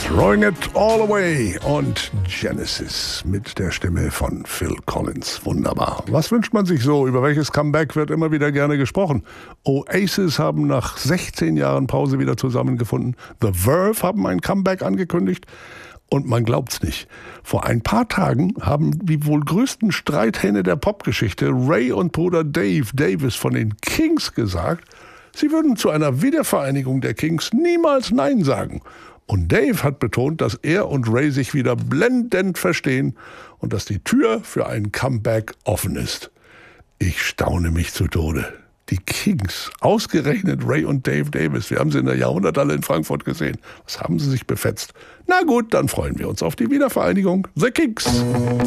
Throwing It All Away und Genesis mit der Stimme von Phil Collins. Wunderbar. Was wünscht man sich so? Über welches Comeback wird immer wieder gerne gesprochen? Oasis haben nach 16 Jahren Pause wieder zusammengefunden. The Verve haben ein Comeback angekündigt. Und man glaubt's nicht. Vor ein paar Tagen haben die wohl größten Streithähne der Popgeschichte, Ray und Bruder Dave Davis von den Kings, gesagt, sie würden zu einer Wiedervereinigung der Kings niemals Nein sagen. Und Dave hat betont, dass er und Ray sich wieder blendend verstehen und dass die Tür für ein Comeback offen ist. Ich staune mich zu Tode. Die Kings, ausgerechnet Ray und Dave Davis, wir haben sie in der Jahrhunderthalle in Frankfurt gesehen. Was haben sie sich befetzt? Na gut, dann freuen wir uns auf die Wiedervereinigung. The Kings.